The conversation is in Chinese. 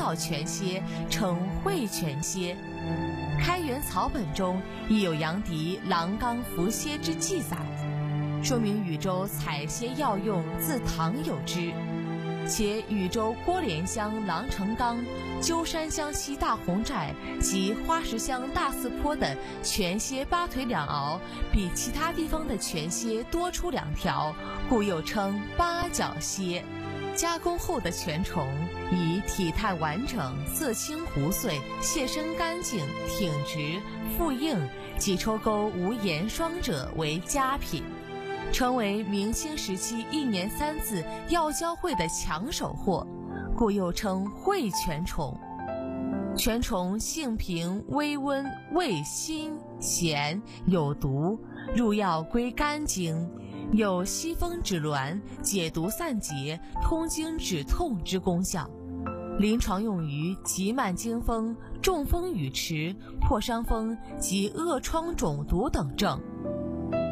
药全蝎，称会全蝎。开元草本中亦有阳敌狼罡伏蝎之记载，说明禹州采蝎药用自唐有之。且禹州郭连乡狼城冈、鸠山乡西大红寨及花石乡大寺坡的全蝎八腿两螯比其他地方的全蝎多出2条，故又称八角蝎。加工后的全虫以体态完整、色青糊碎、蟹身干净、挺直、腹硬及抽沟无盐霜者为佳品，成为明清时期1年3次药交会的抢手货，故又称会全虫。全虫性平微温，味辛咸，有毒，入药归肝经，有息风止挛、解毒散结、通经止痛之功效，临床用于急慢惊风、中风语迟、破伤风及恶疮肿毒等症。